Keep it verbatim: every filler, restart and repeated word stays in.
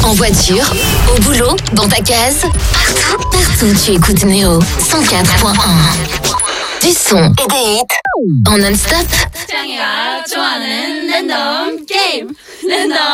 En voiture, au boulot, dans ta case, partout, partout tu écoutes Néo cent quatre point un. Du son et des hits en non-stop. 짱이가 좋아하는 랜덤 게임 랜덤